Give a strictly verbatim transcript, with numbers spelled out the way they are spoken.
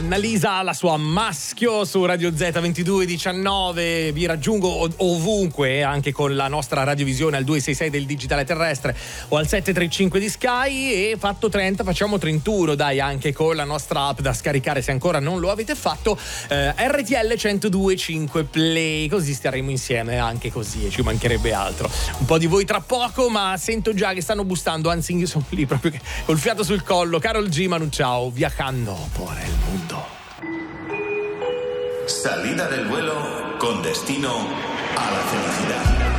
Annalisa, la sua Maschio su Radio Z ventidue diciannove. Vi raggiungo ov- ovunque, anche con la nostra radiovisione al due sei sei del digitale terrestre o al sette tre cinque di Sky, e fatto trenta facciamo trentuno, dai, anche con la nostra app da scaricare se ancora non lo avete fatto, eh, R T L centodue e cinque Play, così staremo insieme anche così, e ci mancherebbe altro. Un po' di voi tra poco, ma sento già che stanno bussando, anzi io sono lì proprio che, col fiato sul collo. Carol G, Manu Chao, viajando por el mundo. Salida del vuelo con destino a la felicidad.